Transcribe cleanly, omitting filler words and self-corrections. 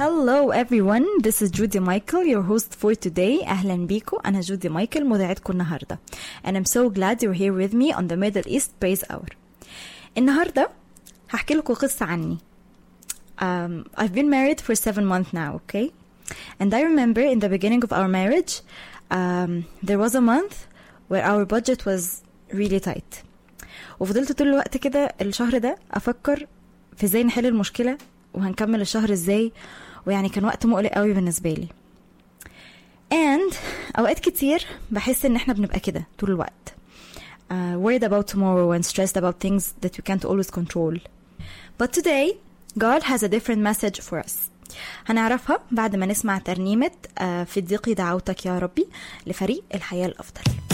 Hello everyone, this is Judy Michael, your host for today. أهلا بيكم، أنا جودي مايكل مذيعتكم النهاردة. And I'm so glad you're here with me on the Middle East Praise Hour. النهاردة هحكي لكم قصة عني. I've been married for 7 months now, okay? And I remember in the beginning of our marriage, there was a month where our budget was really tight. وفضلت طول الوقت كده الشهر ده أفكر في ازاي نحل المشكلة وهنكمل الشهر ازاي، ويعني كان وقت مقلق قوي بالنسبة لي. and اوقات كتير بحس ان احنا بنبقى كده طول الوقت worried about tomorrow and stressed about things that we can't always control. But today God has a different message for us. هنعرفها بعد ما نسمع ترنيمة في الضيق دعوتك يا ربي لفريق الحياة الأفضل.